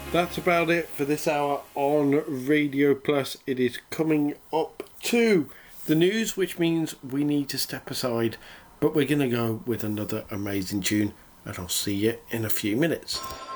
That's about it for this hour on Radio Plus. It is coming up to the news, which means we need to step aside, but we're going to go with another amazing tune, and I'll see you in a few minutes.